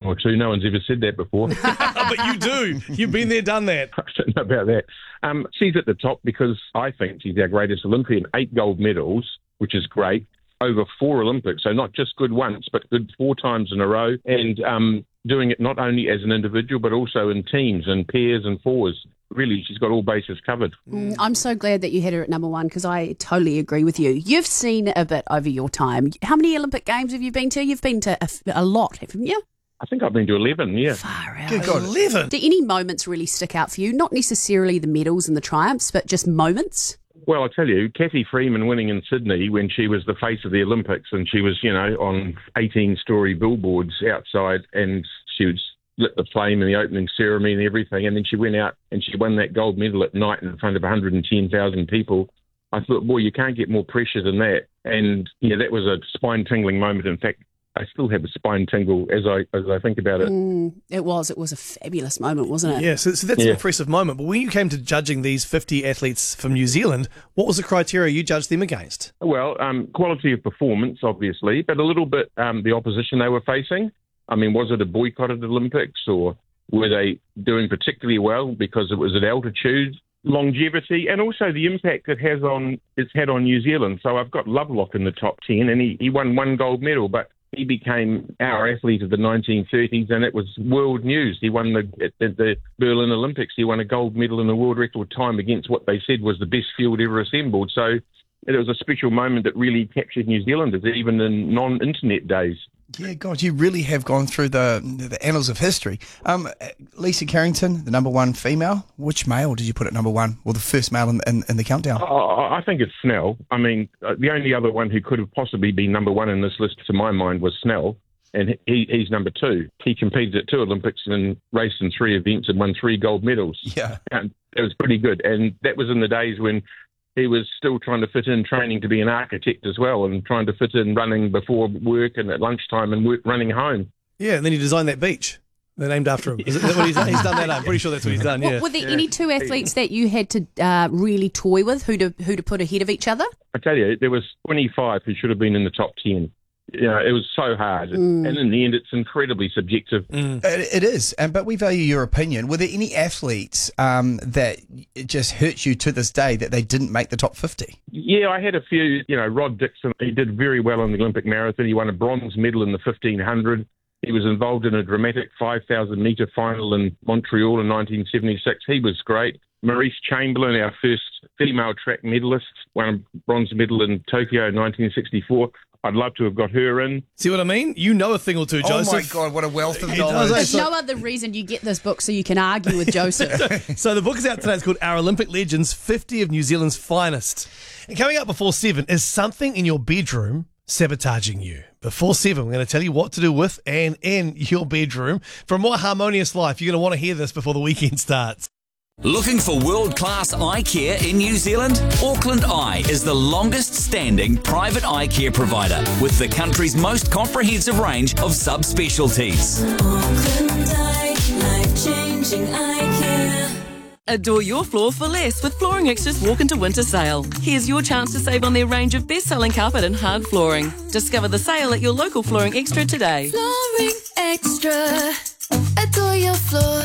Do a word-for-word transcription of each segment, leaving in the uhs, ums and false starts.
or two. No one's ever said that before. But you do. You've been there, done that. I don't know about that. Um, she's at the top because I think she's our greatest Olympian. Eight gold medals, which is great, over four Olympics. So not just good once, but good four times in a row. And um, doing it not only as an individual, but also in teams and pairs and fours. Really, she's got all bases covered. Mm, I'm so glad that you had her at number one because I totally agree with you. You've seen a bit over your time. How many Olympic Games have you been to? You've been to a, a lot, haven't you? I think I've been to eleven, yeah. Far out. Good God, eleven? Do any moments really stick out for you? Not necessarily the medals and the triumphs, but just moments? Well, I'll tell you, Kathy Freeman winning in Sydney when she was the face of the Olympics and she was, you know, on eighteen-storey billboards outside and she was lit the flame in the opening ceremony and everything, and then she went out and she won that gold medal at night in front of one hundred ten thousand people. I thought, boy, you can't get more pressure than that. And, yeah, that was a spine-tingling moment. In fact, I still have a spine tingle as I as I think about it. Mm, it was. It was a fabulous moment, wasn't it? Yeah, so, so that's Yeah. an impressive moment. But when you came to judging these fifty athletes from New Zealand, what was the criteria you judged them against? Well, um, quality of performance, obviously, but a little bit um, the opposition they were facing. I mean, was it a boycotted Olympics or were they doing particularly well because it was at altitude? Longevity and also the impact it has on it's had on New Zealand. So I've got Lovelock in the top ten and he, he won one gold medal, but he became our athlete of the nineteen thirties and it was world news. He won the at the Berlin Olympics. He won a gold medal in the world record time against what they said was the best field ever assembled. So it was a special moment that really captured New Zealanders, even in non-internet days. Yeah, God, you really have gone through the the annals of history. Um, Lisa Carrington, the number one female. Which male did you put at number one, or the first male in, in, in the countdown? I I think it's Snell. I mean, uh, the only other one who could have possibly been number one in this list, to my mind, was Snell, and he, he's number two. He competed at two Olympics and raced in three events and won three gold medals. Yeah. And it was pretty good, and that was in the days when he was still trying to fit in training to be an architect as well and trying to fit in running before work and at lunchtime and work, running home. Yeah, and then he designed that beach. They're named after him. Is that what he's done? He's done that. I'm pretty sure that's what he's done, yeah. Well, were there any two athletes that you had to uh, really toy with, who to who to put ahead of each other? I tell you, there was twenty-five who should have been in the top ten. You know, it was so hard. Mm. And in the end, it's incredibly subjective. Mm. It, it is, and but we value your opinion. Were there any athletes um, that it just hurts you to this day that they didn't make the top fifty? Yeah, I had a few. You know, Rod Dixon, he did very well in the Olympic marathon. He won a bronze medal in the fifteen hundred. He was involved in a dramatic five thousand metre final in Montreal in nineteen seventy-six. He was great. Maurice Chamberlain, our first female track medalist, won a bronze medal in Tokyo in nineteen sixty-four. I'd love to have got her in. See what I mean? You know a thing or two, Joseph. Oh my God, what a wealth of He knowledge. does, There's no other reason you get this book so you can argue with Joseph. So the book is out today. It's called Our Olympic Legends, fifty of New Zealand's Finest. And coming up before seven, is something in your bedroom sabotaging you? Before seven, we're going to tell you what to do with and in your bedroom. For a more harmonious life, you're going to want to hear this before the weekend starts. Looking for world-class eye care in New Zealand? Auckland Eye is the longest-standing private eye care provider with the country's most comprehensive range of subspecialties. Auckland Eye, life-changing eye care. Adore your floor for less with Flooring Extra's Walk into Winter sale. Here's your chance to save on their range of best-selling carpet and hard flooring. Discover the sale at your local Flooring Extra today. Flooring Extra. Adore your floor.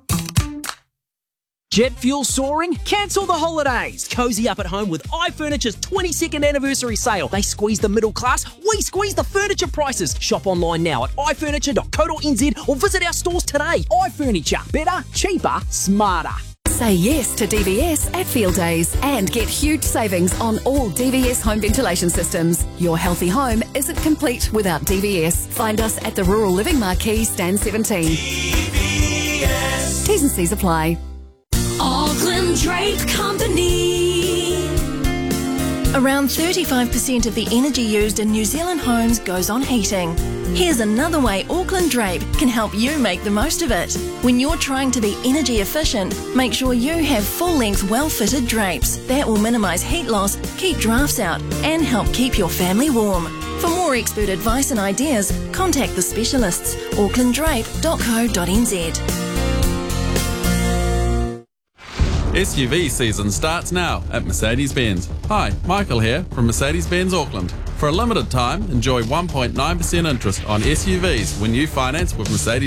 Jet fuel soaring? Cancel the holidays. Cozy up at home with iFurniture's twenty-second anniversary sale. They squeeze the middle class, we squeeze the furniture prices. Shop online now at i furniture dot co dot n z or visit our stores today. iFurniture. Better, cheaper, smarter. Say yes to D V S at Field Days and get huge savings on all D V S home ventilation systems. Your healthy home isn't complete without D V S. Find us at the Rural Living Marquee, Stand seventeen. D V S. T's and C's apply. Auckland Drape Company. Around thirty-five percent of the energy used in New Zealand homes goes on heating. Here's another way Auckland Drape can help you make the most of it. When you're trying to be energy efficient, make sure you have full-length, well-fitted drapes. That will minimise heat loss, keep drafts out, and help keep your family warm. For more expert advice and ideas, contact the specialists. auckland drape dot co dot n z. S U V season starts now at Mercedes-Benz. Hi, Michael here from Mercedes-Benz Auckland. For a limited time, enjoy one point nine percent interest on S U Vs when you finance with Mercedes